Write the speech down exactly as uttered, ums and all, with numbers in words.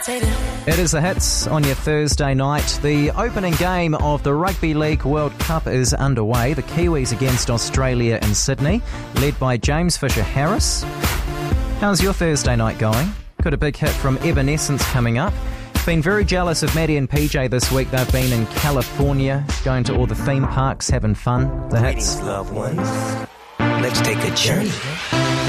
It is the hits on your Thursday night. The opening game of the Rugby League World Cup is underway. The Kiwis against Australia in Sydney, led by James Fisher-Harris. How's your Thursday night going? Got a big hit from Evanescence coming up. Been very jealous of Maddie and P J this week. They've been in California, going to all the theme parks, having fun. The hits. Greetings, loved ones. Let's take a journey